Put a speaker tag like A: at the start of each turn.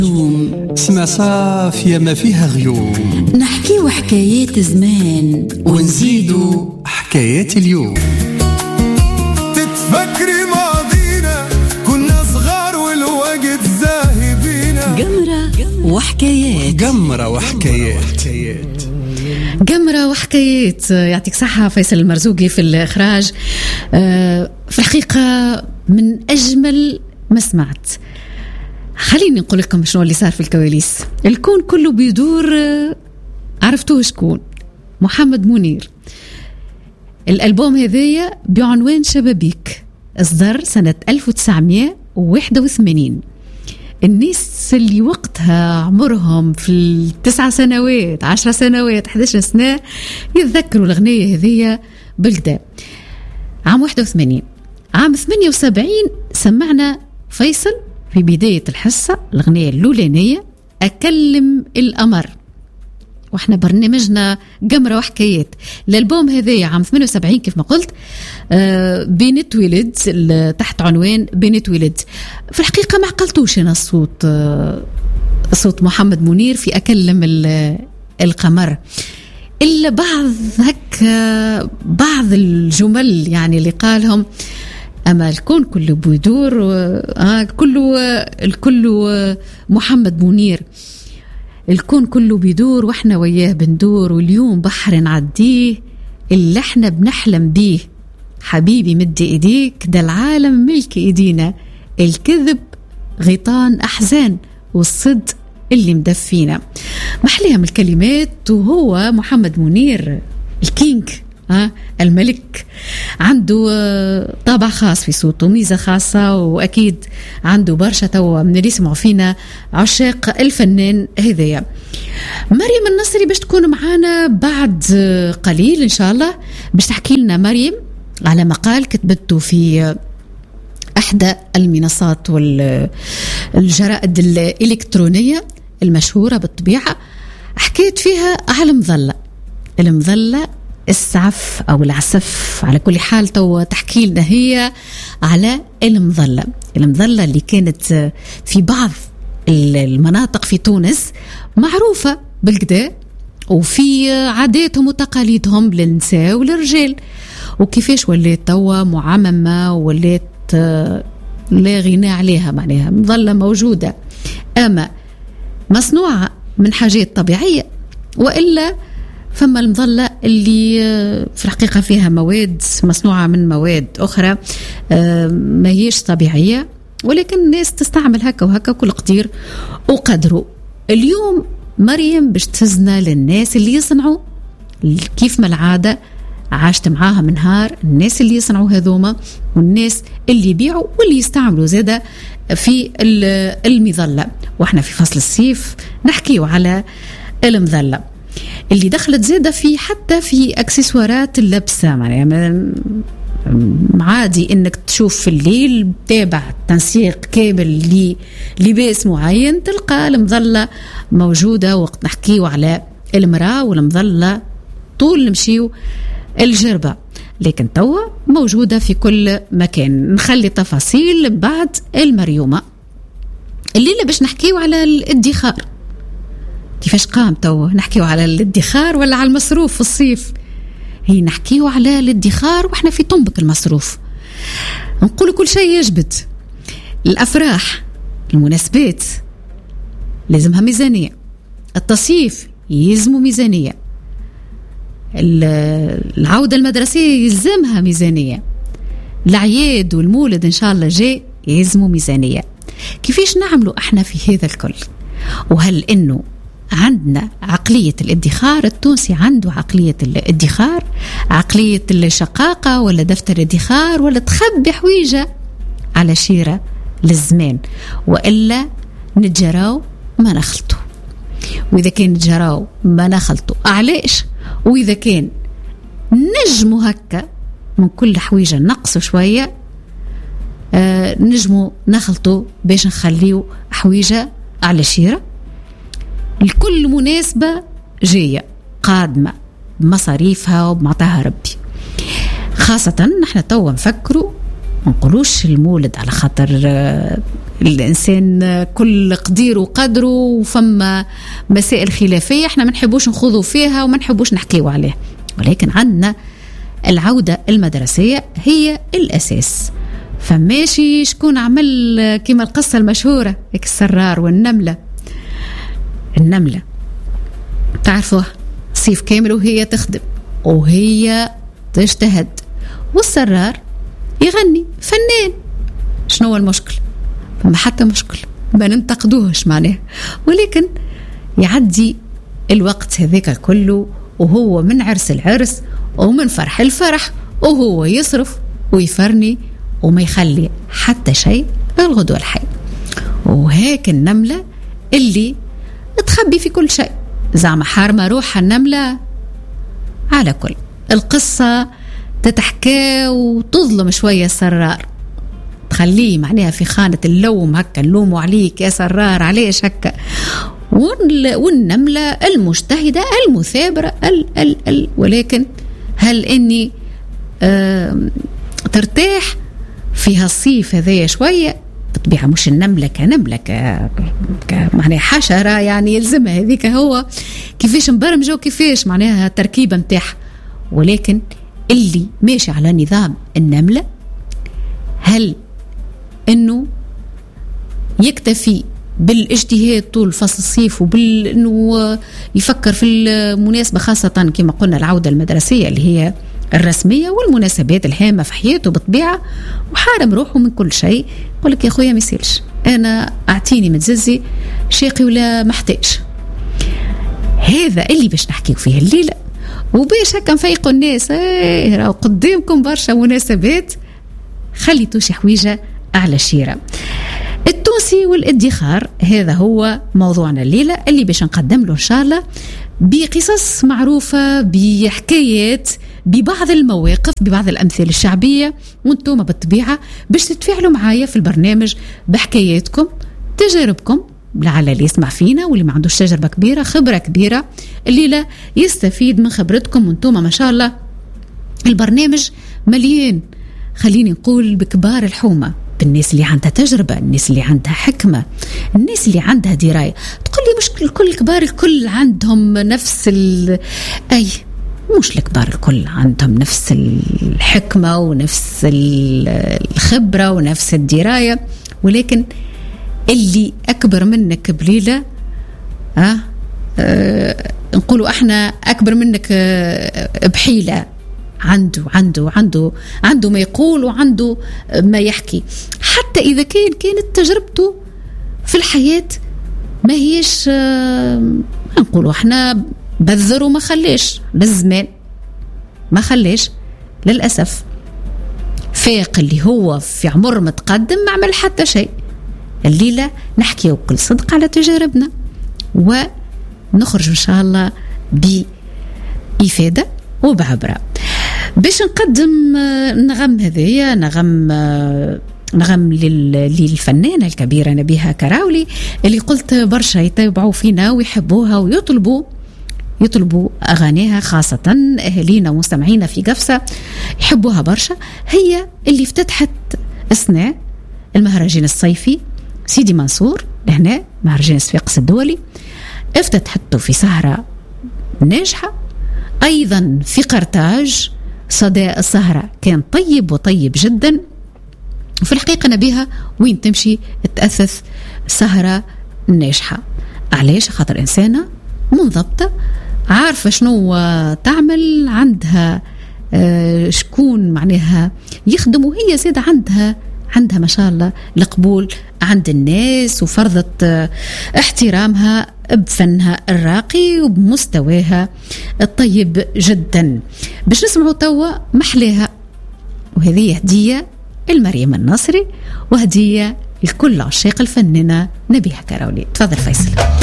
A: اسمع صافية ما فيها غيوم،
B: نحكي حكايات زمان
A: ونزيدو حكايات اليوم.
C: تتفكري ماضينا كنا صغار والوقت زاهبينا.
B: قمرة وحكايات،
A: قمرة وحكايات،
D: قمرة وحكايات. يعطيك صحة فيصل المرزوقي في الإخراج. في الحقيقة من أجمل ما سمعت. خليني نقول لكم شنو اللي صار في الكواليس. الكون كله بيدور. عرفتوه شكون؟ محمد منير. الألبوم هذايا بعنوان شبابيك اصدر سنة 1981. الناس اللي وقتها عمرهم في 9 سنوات 10 سنوات 11 سنة يتذكروا الأغنية هذية بالكدا. عام 81 عام 78 سمعنا فيصل في بداية الحصة الأغنية الأولانية أكلم القمر، وإحنا برنامجنا قمرة وحكايات. الألبوم هذا عام 78 كيف ما قلت بنت ولد تحت عنوان بنت ولد. في الحقيقة ما عقلتوش أنا صوت محمد منير في أكلم القمر، إلا بعض الجمل يعني اللي قالهم. أما الكون كله بيدور، الكل محمد منير. الكون كله بيدور وإحنا وياه بندور، واليوم بحر نعديه اللي إحنا بنحلم بيه. حبيبي مد إيديك ده العالم ملك إيدينا، الكذب غيطان أحزان والصدق اللي مدفينا. محليها من الكلمات. وهو محمد منير الكينج، الملك، عنده طابع خاص في صوته، ميزة خاصة، وأكيد عنده برشا توا من اللي يسمعوا فينا عشاق الفنان هذايا. مريم النصري باش تكون معانا بعد قليل إن شاء الله، باش تحكي لنا مريم على مقال كتبته في أحدى المنصات والجرائد الإلكترونية المشهورة بالطبيعة. حكيت فيها على المظلة السعف أو العسف، على كل حال تو تحكي لنا هي على المظلة اللي كانت في بعض المناطق في تونس معروفة بالكدا، وفي عاداتهم وتقاليدهم للنساء وللرجال، وكيفاش ولات توا معممة ولات لا غنى عليها. معناها مظلة موجودة أما مصنوعة من حاجات طبيعية، وإلا فما المظلة اللي في الحقيقة فيها مواد مصنوعة من مواد أخرى ما هيش طبيعية، ولكن الناس تستعمل هكا وهكا كل قدير وقدروا. اليوم مريم باش تهزنا للناس اللي يصنعوا كيف ما العادة عاشت معاها من نهار، الناس اللي يصنعوا هذوما والناس اللي يبيعوا واللي يستعملوا زادة في المظلة. واحنا في فصل الصيف نحكيوا على المظلة اللي دخلت زادة في حتى في اكسسوارات اللبسة. يعني عادي انك تشوف في الليل تابع تنسيق كامل للباس معين، تلقى المظلة موجودة وقت نحكيوا على المرأة والمظلة طول نمشيو الجربة، لكن توا موجودة في كل مكان. نخلي تفاصيل بعد المريومة. الليلة باش نحكيوا على الادخار. كيفاش قام توا نحكيوا على الادخار ولا على المصروف في الصيف؟ هي نحكيوا على الادخار واحنا في طنبك المصروف. نقول كل شيء يجبد. الأفراح المناسبات لازمها ميزانية، التصيف يلزموا ميزانية، العودة المدرسية يلزمها ميزانية، العياد والمولد إن شاء الله جاي يلزموا ميزانية. كيفاش نعملوا احنا في هذا الكل؟ وهل إنه عندنا عقلية الادخار؟ التونسي عنده عقلية الادخار، عقلية الشقاقة، ولا دفتر ادخار، ولا تخبي حويجة على شيرة للزمان، وإلا نتجراو ما نخلطوا؟ وإذا كان نتجراو ما نخلطوا علاش؟ وإذا كان نجموا هكا من كل حويجة نقصوا شوية، نجموا نخلطوا باش نخليو حويجة على شيرة لكل مناسبة جاية قادمة بمصاريفها وبمعطاها ربي. خاصة نحن توا نفكروا ما نقولوش المولد على خاطر الإنسان كل قدير وقدره، وفما مسائل خلافية احنا ما نحبوش نخوضوا فيها وما نحبوش نحكيوا عليها، ولكن عندنا العودة المدرسية هي الأساس. فماشي شكون عمل كما القصة المشهورة السرار والنملة. النملة تعرفوها صيف كامل وهي تخدم وهي تجتهد، والسرار يغني فنان. شنو المشكل؟ فما حتى مشكل، ما ننتقدوهش معناه، ولكن يعدي الوقت هذاك كله وهو من عرس العرس ومن فرح الفرح، وهو يصرف ويفرني وما يخلي حتى شيء الغدوة الحي. وهيك النملة اللي تخبي في كل شيء، زعما حارمة روحها النملة على كل. القصة تتحكى وتظلم شوية السرار، تخليه معناها في خانة اللوم، هكا نلوموا عليك يا سرار علاش هكا. والنملة المجتهدة المثابرة ولكن هل اني ترتاح في هالصيف هذايا شوية؟ بطبيعة مش النملة كنملة معناها حشرة يعني يلزمها هذيك هو كيفاش مبرمجة وكيفاش معناها تركيبة متاعها، ولكن اللي ماشي على نظام النملة هل انه يكتفي بالاجتهاد طول فصل الصيف انه يفكر في المناسبة، خاصة كما قلنا العودة المدرسية اللي هي الرسمية والمناسبات الهامة في حياته بطبيعة، وحارم روحه من كل شيء. يقول لك يا أخويا مسيلش، أنا أعطيني متززي شاقي ولا محتاج. هذا اللي باش نحكيه فيه الليلة، وباش هكا نفيقوا الناس راهو قدامكم برشا مناسبات، خليتوا شي حويجة على شيرة. التونسي والادخار هذا هو موضوعنا الليلة اللي باش نقدم له إن شاء الله بقصص معروفة، بحكايات، ببعض المواقف، ببعض الأمثال الشعبية، وانتم بالطبيعة باش تتفاعلوا معايا في البرنامج بحكاياتكم تجاربكم، لعل اللي يسمع فينا واللي ما عندوش تجربة كبيرة خبرة كبيرة الليلة يستفيد من خبرتكم. وانتم ما شاء الله البرنامج مليان، خليني نقول بكبار الحومة، بالناس اللي عندها تجربة، الناس اللي عندها حكمة، الناس اللي عندها دراية. تقول لي مش الكل كبار الكل عندهم نفس أي مش الكبار الكل عندهم نفس الحكمة ونفس الخبرة ونفس الدراية، ولكن اللي أكبر منك بليلة نقولوا احنا أكبر منك بحيلة، عنده ما يقول وعنده ما يحكي، حتى إذا كانت تجربته في الحياة ما هيش نقولوا احنا بذر وما خليش بالزمان، ما خليش للأسف. فاق اللي هو في عمر متقدم ما عمل حتى شيء. الليلة نحكي بكل صدق على تجاربنا ونخرج إن شاء الله بإفادة وبعبرة. باش نقدم نغم هذية نغم للفنانة الكبيرة نبيها كراولي اللي قلت برشا يتابعوا فينا ويحبوها ويطلبوا أغانيها، خاصة أهلينا ومستمعينا في قفصة يحبوها برشا. هي اللي افتتحت أثناء المهرجان الصيفي سيدي منصور لهنا مهرجان صفاقس الدولي، افتتحته في سهرة ناجحة، أيضا في قرطاج صداء السهرة كان طيب جدا. وفي الحقيقة نبيها وين تمشي تأثث سهرة ناجحة. علاش؟ خاطر إنسانة منضبطة عارفة شنو تعمل، عندها شكون معناها يخدم، وهي زيد عندها ما شاء الله القبول عند الناس، وفرضت احترامها بفنها الراقي وبمستواها الطيب جدا. باش نسمعوا توا محلاها، وهذه هدية المريم النصري وهدية لكل عشاق الفنانة نبيها كراولي. تفضل فيصل.